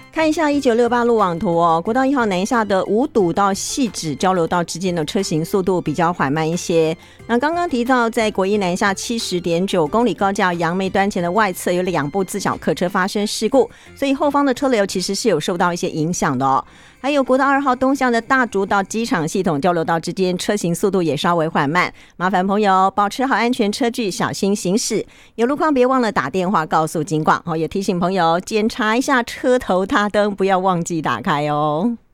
看一下1968路网图哦，国道1号南下的五堵到汐止交流道之间的车行速度比较缓慢一些。那刚刚提到，在国一南下70.9公里高架杨梅端前的外侧有2部自小客车发生事故，所以后方的车流其实是有受到一些影响的哦。还有国道2号东向的大竹到机场系统交流道之间车行速度也稍微缓慢，麻烦朋友保持好安全车距，小心行驶。有路况别忘了打电话告诉警广，也提醒朋友检查一下车头大灯，不要忘记打开哦。